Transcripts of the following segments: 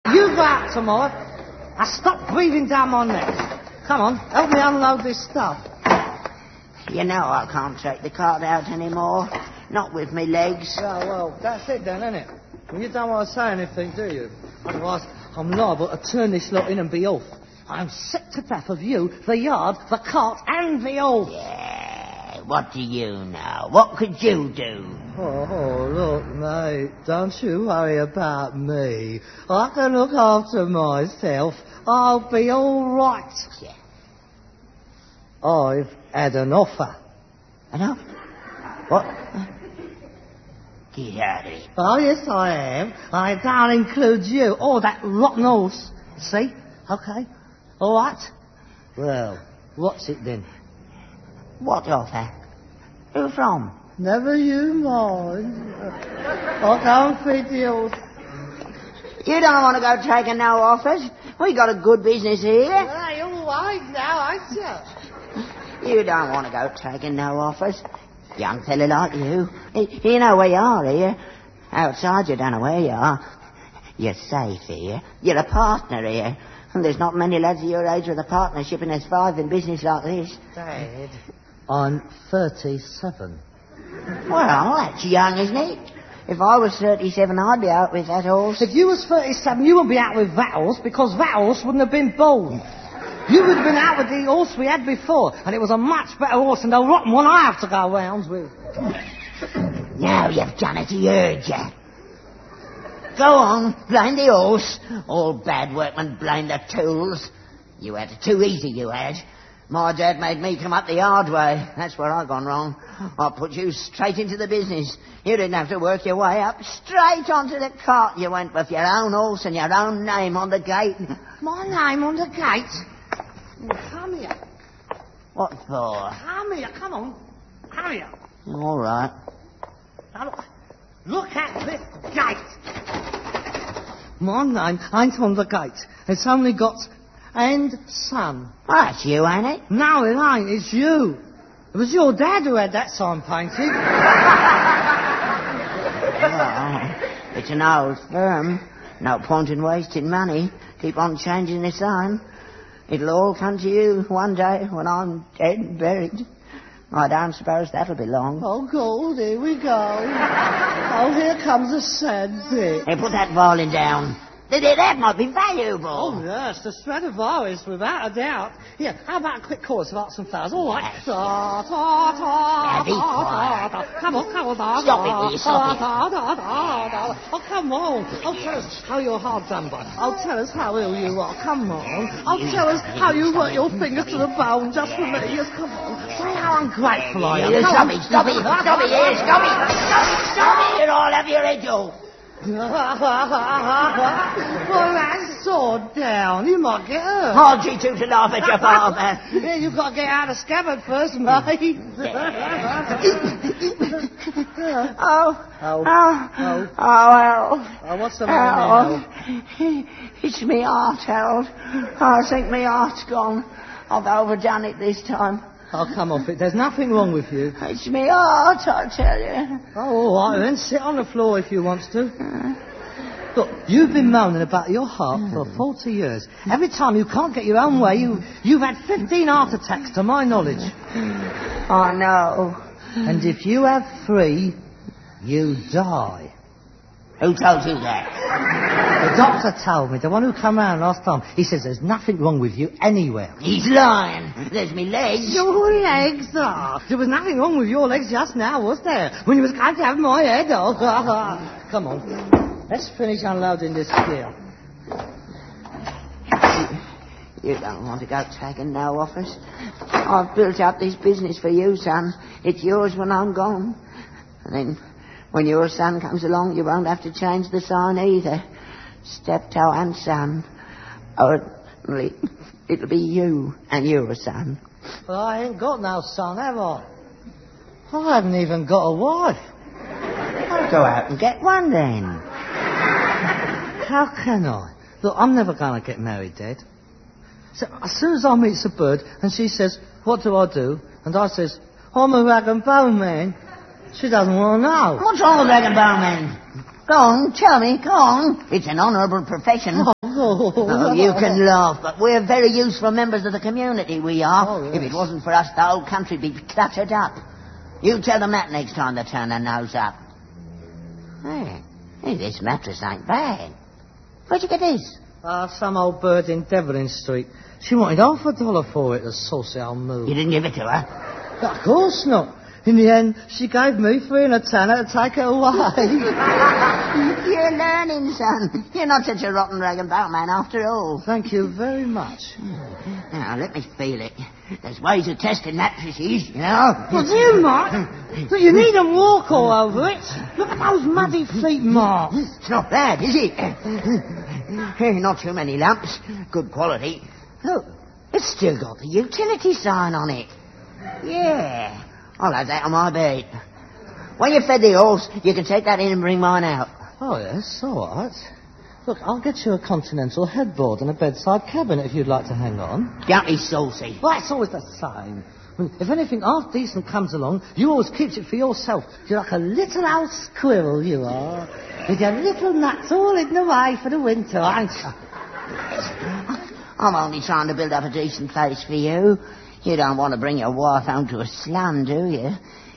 You go out tomorrow. I stop breathing down my neck. Come on, help me unload this stuff. You know I can't take the cart out anymore. Not with me legs. Yeah, well, that's it then, isn't it? Well, you don't want to say anything, do you? Otherwise, I'm liable to turn this lot in and be off. I'm sick to death of you, the yard, the cart, and the off. Yeah, what do you know? What could you do? Oh, look, mate, don't you worry about me. I can look after myself. I'll be all right. Yeah. I've had an offer. An offer? What? Get out of here. Oh, yes, I am. I don't include you or that rotten horse. See? Okay. All right. Well, what's it then? What offer? Who from? Never you mind. I'll go and feed the horse. You don't want to go taking no offers. We got a good business here. Well, you're wise now, ain't you? You don't want to go taking no offers. Young fella like you. You know where you are here. Outside you don't know where you are. You're safe here. You're a partner here. And there's not many lads of your age with a partnership and there's 5 in business like this. Dad, I'm 37. Well, that's young, isn't it? If I was 37, I'd be out with that horse. If you was 37, you wouldn't be out with that horse because that horse wouldn't have been born. You would have been out with the horse we had before, and it was a much better horse than the rotten one I have to go rounds with. Now you've done it, he heard you. Go on, blame the horse. All bad workmen blame the tools. You had it too easy, you had. My dad made me come up the hard way. That's where I gone wrong. I put you straight into the business. You didn't have to work your way up. Straight onto the cart you went with your own horse and your own name on the gate. My name on the gate? Come here. What for? Come here, come on. Come here. All right. Now look at this gate. My name ain't on the gate. It's only got and son. Well, that's you, ain't it? No, it ain't. It's you. It was your dad who had that sign painted. Well, it's an old firm. No point in wasting money. Keep on changing the sign. It'll all come to you one day when I'm dead and buried. I don't suppose that'll be long. Oh, God, here we go. Oh, here comes a sad bit. Hey, put that violin down. That might be valuable. Oh, yes, the Stradivarius, without a doubt. Here, how about a quick chorus of Arts and Flowers? All right. Be quiet. Come on. Stop it, will you stop it? Oh, come on. Oh, tell us how you're hard done by. Oh, tell us how ill you are. Come on. Oh, tell us how you work your fingers to the bone just for me. Yes, come on. Say how ungrateful I am. Stop it. Stop it, or I'll have your head off. Well, that's sword down. You might get hurt. Hard you two to laugh at your father. Yeah, you've got to get out of scabbard first, mate. Well. What's the matter now? It's me heart, Harold. I think me heart's gone. I've overdone it this time. Oh, come off it. There's nothing wrong with you. It's me heart, I tell you. Oh, all right, then. Sit on the floor if you want to. Look, you've been moaning about your heart for 40 years. Every time you can't get your own way, you've had 15 heart attacks, to my knowledge. I know. And if you have 3, you die. Who told you that? The doctor told me, the one who came round last time. He says there's nothing wrong with you anywhere. He's lying. There's me legs. Your legs, there was nothing wrong with your legs just now, was there? When you was going to have my head off. Come on, let's finish unloading this gear. You don't want to go taking no offers. I've built up this business for you, son. It's yours when I'm gone. And then when your son comes along, you won't have to change the sign either. Steptoe and son. Or it'll be you and your son. Well, I ain't got no son, have I? I haven't even got a wife. I'll go out and get one then. How can I? Look, I'm never going to get married, Dad. So as soon as I meet a bird and she says, what do I do? And I says, I'm a rag and bone man. She doesn't want to know. What's wrong with rag and bone man? Go on, tell me, go on. It's an honourable profession. Oh, you can laugh, but we're very useful members of the community, we are. Oh, yes. If it wasn't for us, the whole country'd be cluttered up. You tell them that next time they turn their nose up. Hey, this mattress ain't bad. Where'd you get this? Some old bird in Devlin Street. She wanted $50 for it, the saucy old move. You didn't give it to her? Of course not. In the end, she gave me 3 and a tenner to take it away. You're learning, son. You're not such a rotten rag and bone man after all. Thank you very much. Now, let me feel it. There's ways of testing mattresses, you know. Well, dear Mark, but you needn't walk all over it. Look at those muddy feet, Mark. It's not bad, is it? Not too many lamps. Good quality. Look, it's still got the utility sign on it. Yeah, I'll have that on my bed. When you've fed the horse, you can take that in and bring mine out. Oh, yes, all right. Look, I'll get you a continental headboard and a bedside cabinet if you'd like to hang on. Don't be saucy. Well, it's always the same. If anything half decent comes along, you always keep it for yourself. You're like a little old squirrel, you are. With your little nuts all hidden away for the winter, aren't you? I'm only trying to build up a decent place for you. You don't want to bring your wife home to a slum, do you?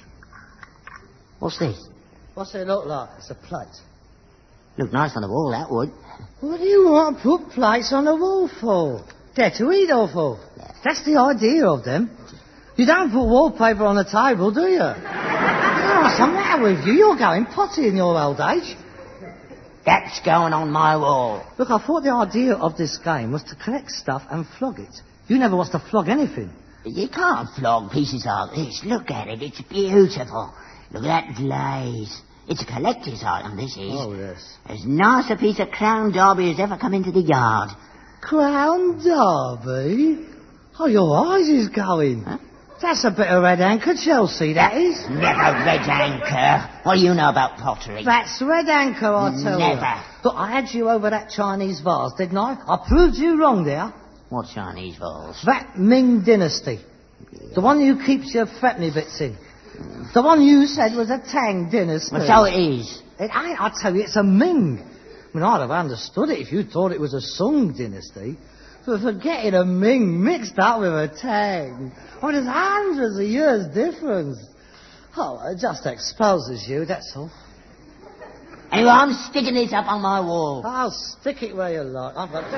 What's this? What's it look like? It's a plate. Look nice on the wall, that would. What do you want to put plates on the wall for? They're to eat off of. That's the idea of them. You don't put wallpaper on the table, do you? What's the matter with you? You're going potty in your old age. That's going on my wall. Look, I thought the idea of this game was to collect stuff and flog it. You never was to flog anything. You can't flog pieces like this. Look at it. It's beautiful. Look at that glaze. It's a collector's item, this is. Oh, yes. As nice a piece of Crown Derby as ever come into the yard. Crown Derby? Oh, your eyes is going. Huh? That's a bit of red anchor Chelsea, that is. Never red anchor. What do you know about pottery? That's red anchor, I tell you. Never. But I had you over that Chinese vase, didn't I? I proved you wrong there. What Chinese vase? That Ming Dynasty. The one you keeps your threepenny bits in. The one you said was a Tang Dynasty. Well, so it is. It ain't, I tell you, it's a Ming. I mean, I'd have understood it if you thought it was a Sung Dynasty. But forgetting a Ming mixed up with a Tang. I mean, there's hundreds of years difference. Oh, it just exposes you, that's all. Anyway, I'm sticking this up on my wall. I'll stick it where you like. I've got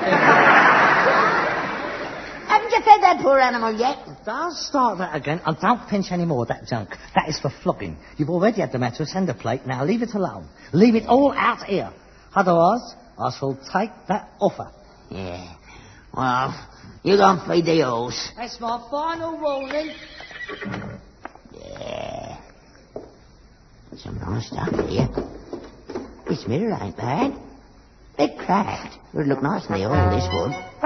Haven't you fed that poor animal yet? Don't start that again, and don't pinch any more of that junk. That is for flogging. You've already had the mattress and the plate, now leave it alone. Leave it all out here. Otherwise, I shall take that offer. Yeah. Well, you go and feed the horse. That's my final warning. Yeah. Some nice stuff here. This mirror ain't bad. Bit cracked. Would look nice in the oil, this would.